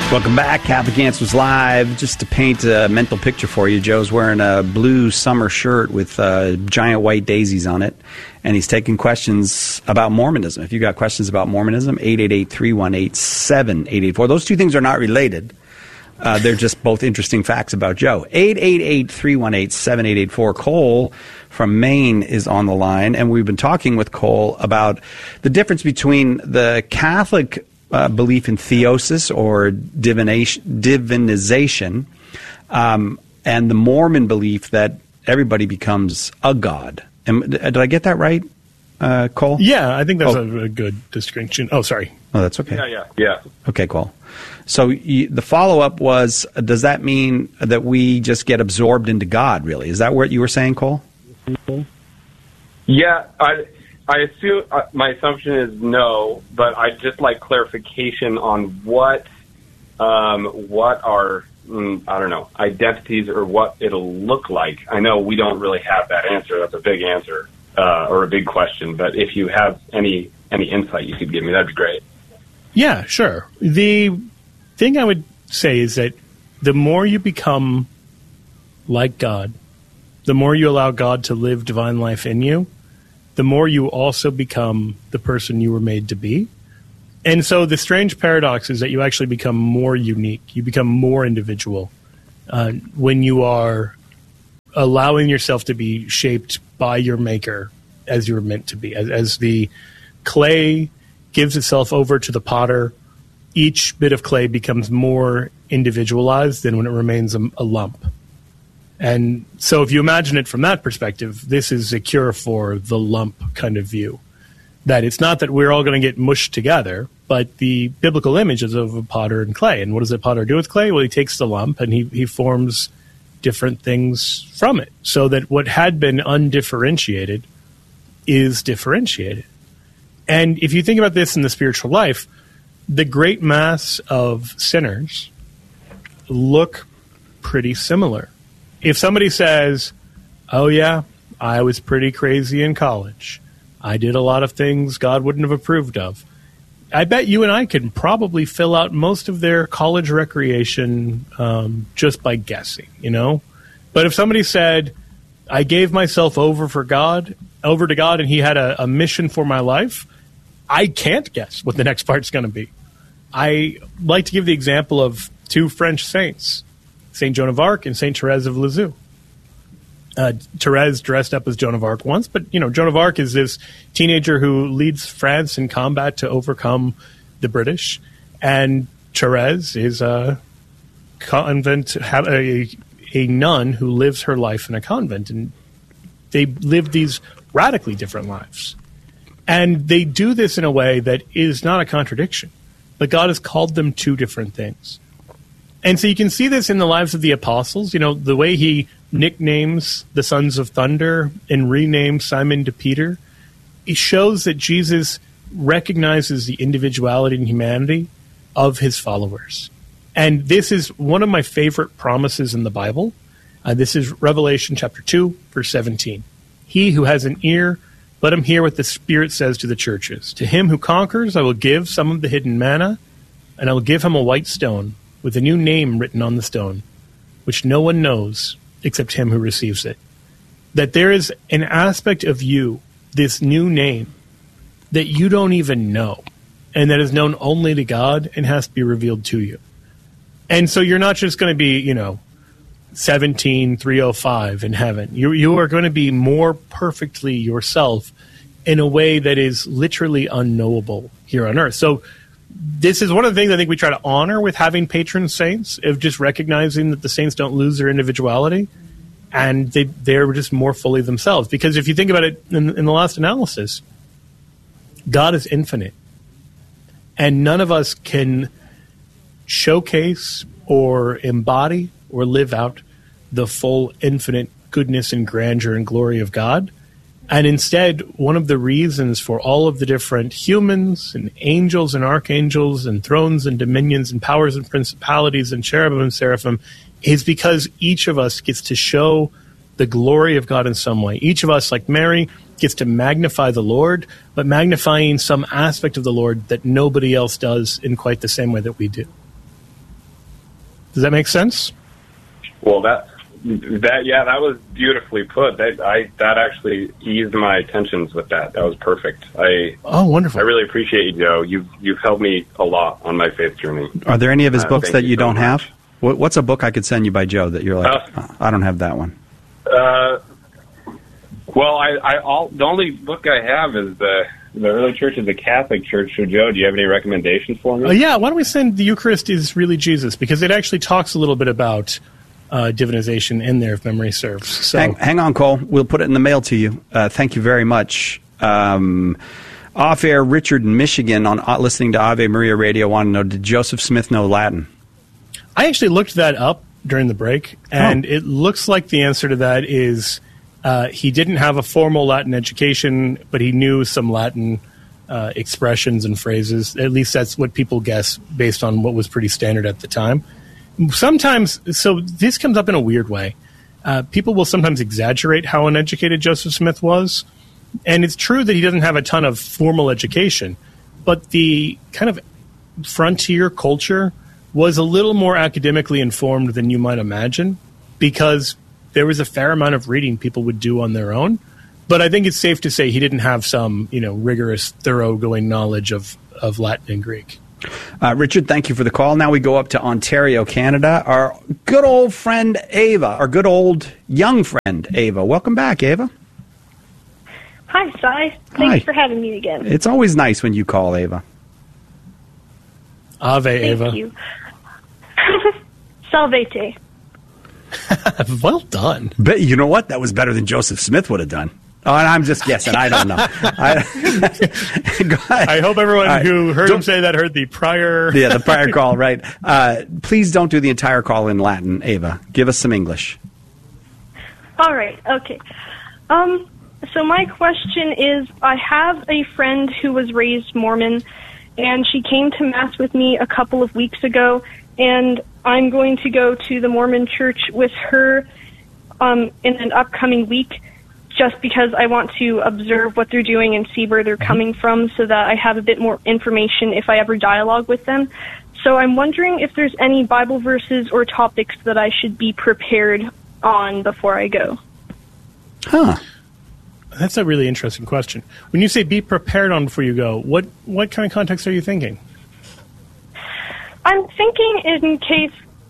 Welcome back, Catholic Answers Live. Just to paint a mental picture for you, Joe's wearing a blue summer shirt with giant white daisies on it, and he's taking questions about Mormonism. If you've got questions about Mormonism, 888-318-7884. Those two things are not related. They're just both interesting facts about Joe. 888-318-7884. Cole from Maine is on the line, and we've been talking with Cole about the difference between the Catholic belief in theosis or divinization, and the Mormon belief that everybody becomes a god. Did I get that right, Cole? Yeah, I think that's a good distinction. Oh, sorry. Oh, that's okay. Yeah. Okay, Cole. So the follow-up was, does that mean that we just get absorbed into God, really? Is that what you were saying, Cole? Yeah, I assume my assumption is no, but I'd just like clarification on what our I don't know, identities or what it'll look like. I know we don't really have that answer. That's a big answer or a big question. But if you have any insight you could give me, that'd be great. Yeah, sure. The thing I would say is that the more you become like God, the more you allow God to live divine life in you, the more you also become the person you were made to be. And so the strange paradox is that you actually become more unique. You become more individual when you are allowing yourself to be shaped by your maker as you were meant to be. As the clay gives itself over to the potter, each bit of clay becomes more individualized than when it remains a lump. And so if you imagine it from that perspective, this is a cure for the lump kind of view. That it's not that we're all going to get mushed together, but the biblical image is of a potter and clay. And what does a potter do with clay? Well, he takes the lump and he forms different things from it, so that what had been undifferentiated is differentiated. And if you think about this in the spiritual life, the great mass of sinners look pretty similar. If somebody says, oh yeah, I was pretty crazy in college, I did a lot of things God wouldn't have approved of, I bet you and I can probably fill out most of their college recreation just by guessing, you know? But if somebody said, I gave myself over to God, and he had a mission for my life, I can't guess what the next part's going to be. I like to give the example of two French saints, Saint Joan of Arc and Saint Therese of Lisieux. Therese dressed up as Joan of Arc once, but Joan of Arc is this teenager who leads France in combat to overcome the British, and Therese is a convent, a nun who lives her life in a convent, and they live these radically different lives. And they do this in a way that is not a contradiction, but God has called them two different things. And so you can see this in the lives of the apostles, the way he nicknames the sons of thunder and renames Simon to Peter. It shows that Jesus recognizes the individuality and humanity of his followers. And this is one of my favorite promises in the Bible. This is Revelation chapter 2, verse 17. He who has an ear, let him hear what the Spirit says to the churches. To him who conquers, I will give some of the hidden manna, and I will give him a white stone with a new name written on the stone, which no one knows except him who receives it. That there is an aspect of you, this new name, that you don't even know, and that is known only to God and has to be revealed to you. And so you're not just going to be, 17305 in heaven. You are going to be more perfectly yourself in a way that is literally unknowable here on earth. So this is one of the things I think we try to honor with having patron saints, of just recognizing that the saints don't lose their individuality and they're just more fully themselves. Because if you think about it in the last analysis, God is infinite. And none of us can showcase or embody or live out the full infinite goodness and grandeur and glory of God. And instead, one of the reasons for all of the different humans and angels and archangels and thrones and dominions and powers and principalities and cherubim and seraphim is because each of us gets to show the glory of God in some way. Each of us, like Mary, gets to magnify the Lord, but magnifying some aspect of the Lord that nobody else does in quite the same way that we do. Does that make sense? Well, that was beautifully put. That actually eased my tensions with that. That was perfect. Wonderful. I really appreciate you, Joe. You've helped me a lot on my faith journey. Are there any of his books that you don't so have? What's a book I could send you by Joe that you're like, I don't have that one? Well, the only book I have is the early church is the Catholic Church. So, Joe, do you have any recommendations for me? Yeah, why don't we send The Eucharist is Really Jesus, because it actually talks a little bit about divinization in there, if memory serves. So, hang on, Cole. We'll put it in the mail to you. Thank you very much. Off-air, Richard in Michigan, on listening to Ave Maria Radio, want to know, did Joseph Smith know Latin? I actually looked that up during the break, and it looks like the answer to that is he didn't have a formal Latin education, but he knew some Latin expressions and phrases. At least that's what people guess based on what was pretty standard at the time. Sometimes, so this comes up in a weird way. People will sometimes exaggerate how uneducated Joseph Smith was. And it's true that he doesn't have a ton of formal education, but the kind of frontier culture was a little more academically informed than you might imagine, because there was a fair amount of reading people would do on their own. But I think it's safe to say he didn't have some, rigorous, thoroughgoing knowledge of Latin and Greek. Richard, thank you for the call. Now we go up to Ontario, Canada. Our good old friend Ava, our good old young friend Ava. Welcome back, Ava. Hi, Cy. Thanks for having me again. It's always nice when you call, Ava. Ave, Ava. Thank you. Salvete. Well done. But you know what? That was better than Joseph Smith would have done. Oh, and I'm just guessing. I don't know. I hope everyone who heard him say that heard the prior... Yeah, the prior call, right. Please don't do the entire call in Latin, Ava. Give us some English. All right, okay. So my question is, I have a friend who was raised Mormon, and she came to Mass with me a couple of weeks ago, and I'm going to go to the Mormon church with her in an upcoming week, just because I want to observe what they're doing and see where they're coming from, so that I have a bit more information if I ever dialogue with them. So I'm wondering if there's any Bible verses or topics that I should be prepared on before I go. Huh. That's a really interesting question. When you say be prepared on before you go, what kind of context are you thinking? I'm thinking in case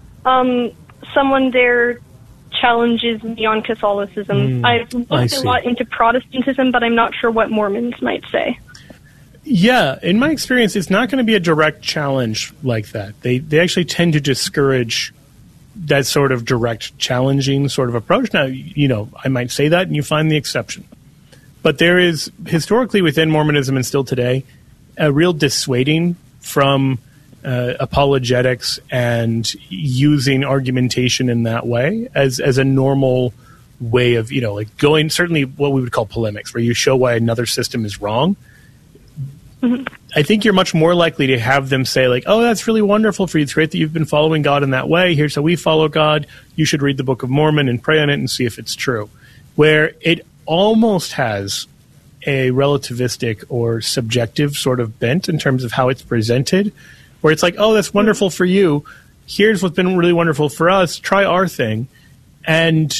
someone there challenges me on Catholicism. I've looked a lot into Protestantism, but I'm not sure what Mormons might say. Yeah, in my experience, it's not going to be a direct challenge like that. They actually tend to discourage that sort of direct challenging sort of approach. Now, I might say that, and you find the exception. But there is, historically within Mormonism and still today, a real dissuading from apologetics and using argumentation in that way as a normal way of, going, certainly what we would call polemics, where you show why another system is wrong. Mm-hmm. I think you're much more likely to have them say, like, oh, that's really wonderful for you. It's great that you've been following God in that way. Here's how we follow God. You should read the Book of Mormon and pray on it and see if it's true. Where it almost has a relativistic or subjective sort of bent in terms of how it's presented, where it's like, oh, that's wonderful for you. Here's what's been really wonderful for us. Try our thing. And,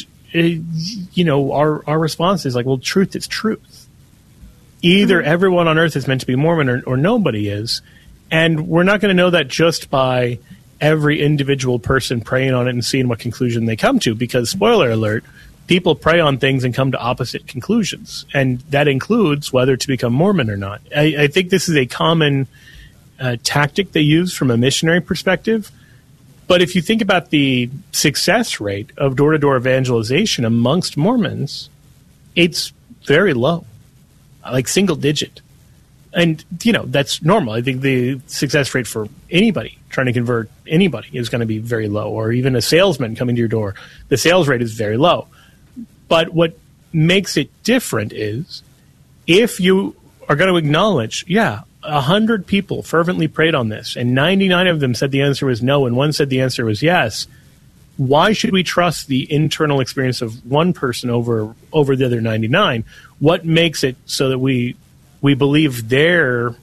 our response is like, well, truth is truth. Either everyone on earth is meant to be Mormon or nobody is. And we're not going to know that just by every individual person praying on it and seeing what conclusion they come to, because, spoiler alert, people pray on things and come to opposite conclusions. And that includes whether to become Mormon or not. I think this is a common tactic they use from a missionary perspective. But if you think about the success rate of door-to-door evangelization amongst Mormons, it's very low, like single digit. And, that's normal. I think the success rate for anybody trying to convert anybody is going to be very low, or even a salesman coming to your door. The sales rate is very low. But what makes it different is if you are going to acknowledge, 100 people fervently prayed on this, and 99 of them said the answer was no, and one said the answer was yes, why should we trust the internal experience of one person over the other 99? What makes it so that we believe their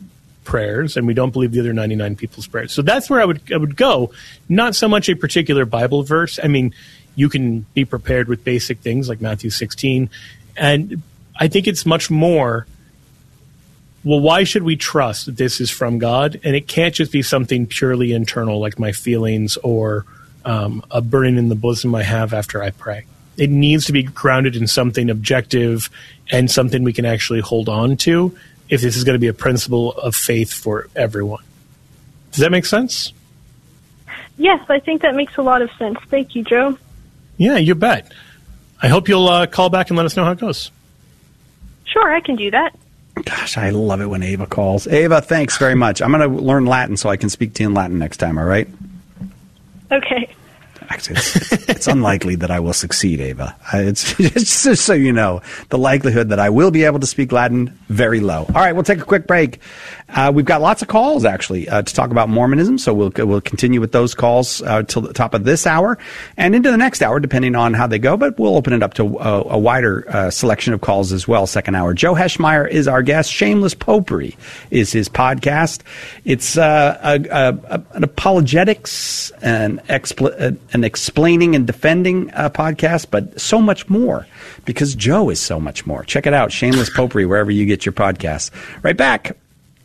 prayers, and we don't believe the other 99 people's prayers. So that's where I would go. Not so much a particular Bible verse. I mean, you can be prepared with basic things like Matthew 16. And I think it's much more, well, why should we trust that this is from God? And it can't just be something purely internal like my feelings or a burden in the bosom I have after I pray. It needs to be grounded in something objective and something we can actually hold on to if this is going to be a principle of faith for everyone. Does that make sense? Yes, I think that makes a lot of sense. Thank you, Joe. Yeah, you bet. I hope you'll call back and let us know how it goes. Sure, I can do that. Gosh, I love it when Ava calls. Ava, thanks very much. I'm going to learn Latin so I can speak to you in Latin next time, all right? Okay. Actually, it's unlikely that I will succeed, Ava. It's just so you know, the likelihood that I will be able to speak Latin, very low. All right, we'll take a quick break. We've got lots of calls, actually, to talk about Mormonism, so we'll continue with those calls till the top of this hour and into the next hour, depending on how they go, but we'll open it up to a wider selection of calls as well, second hour. Joe Heschmeyer is our guest. Shameless Popery is his podcast. It's an apologetics and an explaining and defending podcast, but so much more, because Joe is so much more. Check it out, Shameless Popery, wherever you get your podcasts. Right back.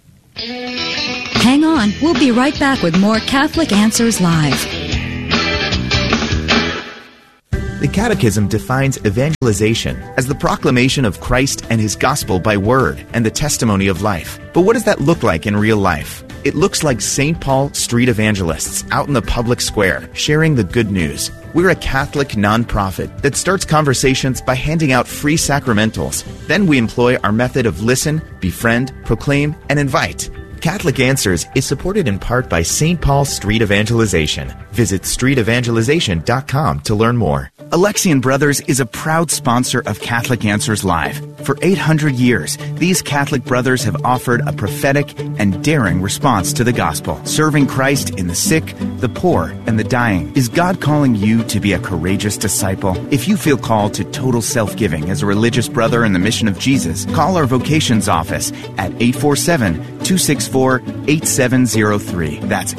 Hang on. We'll be right back with more Catholic Answers Live. The Catechism defines evangelization as the proclamation of Christ and His gospel by word and the testimony of life. But what does that look like in real life? It looks like St. Paul street evangelists out in the public square sharing the good news. We're a Catholic nonprofit that starts conversations by handing out free sacramentals. Then we employ our method of listen, befriend, proclaim, and invite. Catholic Answers is supported in part by St. Paul Street Evangelization. Visit streetevangelization.com to learn more. Alexian Brothers is a proud sponsor of Catholic Answers Live. For 800 years, these Catholic brothers have offered a prophetic and daring response to the gospel, serving Christ in the sick, the poor, and the dying. Is God calling you to be a courageous disciple? If you feel called to total self-giving as a religious brother in the mission of Jesus, call our vocations office at 847-264-8703. That's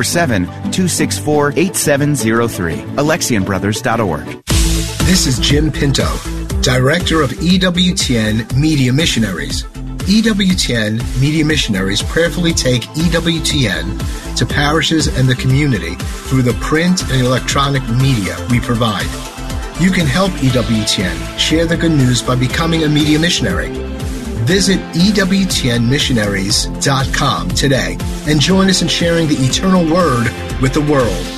847-264-8703. AlexianBrothers.org. This is Jim Pinto, Director of EWTN Media Missionaries. EWTN Media Missionaries prayerfully take EWTN to parishes and the community through the print and electronic media we provide. You can help EWTN share the good news by becoming a media missionary. Visit EWTNmissionaries.com today and join us in sharing the eternal word with the world.